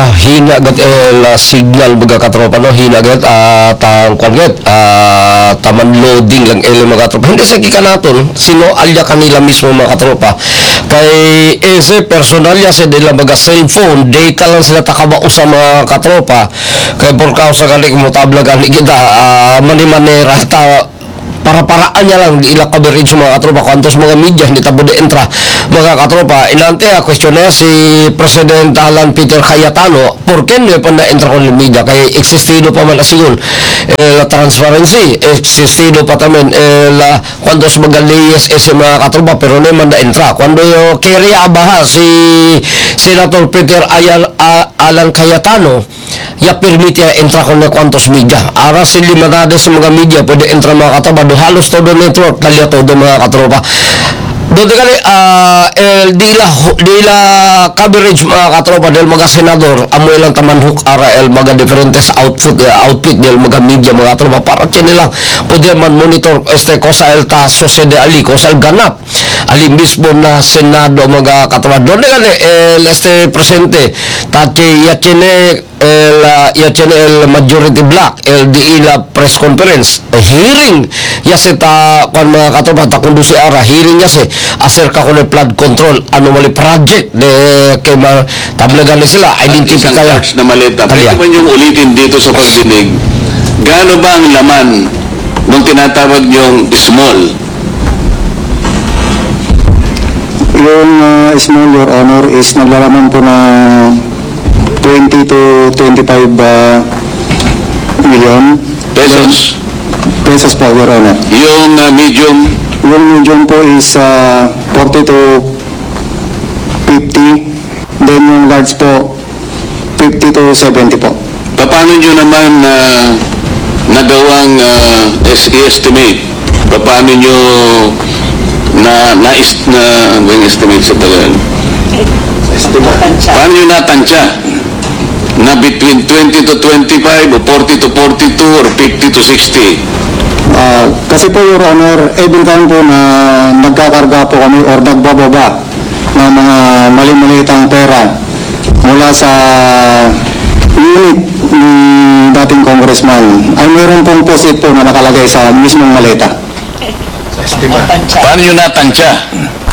hina gat signal baga katropa no hina gat tang konget taman loading lang mga katropa hindi sa kikanaton sino alya kanila mismo mga katropa kay ese personal ya sa nila baga cellphone data lang sila takabao sa mga katropa kay por kausa gani mutabla gani kita mani-manera ta para-paraan niya lang di ila coverage sa mga katropa kantos mga media hindi tabo de entra mga katropa inante question na si President Alan Peter Cayetano por qué no pa na entra con media kay existido pa man asigon la transparency existido pa tamen la kantos mga leyes ese mga katropa pero no man na entra cuando quería baja si Senator Peter Alan Cayetano ya permite entra con cuantos media ara si limitado sa mga media pwede entra mga katropa halos todo network kalya todo mga katropa doon kali di la coverage mga katropa del mga senador amoy lang tamanhuk ara mga differentes outfit del mga media mga katropa para nila pwede man monitor cosa el ta sucede ali cosa el ganap ali mismo na senado mga katropa doon kali presente tachi ya tiene el majority black el di la press conference hearing ya se ta kung mga katropa ta kundusi ara hearing ya se acerca con el flood control anomaly project de kay tablagan sila identify kaya na maleta pwede ba niyong ulitin dito sa pagdinig gaano ba ang laman nung tinatawag yung small yung small your honor is naglalaman po na 20 to 25 million pesos po your honor yung medium po is 40 to 50 then yung large po 50 to 70 po. paano nyo naman nagawang estimate paano nyo estimate sa tagal paano nyo natansya na between 20 to 25 o 40 to 42 or 50 to 60 kasi po your honor every time po na nagkakarga po kami or nagbababa ng mga mali-malitang pera mula sa unit ni dating congressman ay mayroon pong post-it po na nakalagay sa mismong maleta. paano nyo natansya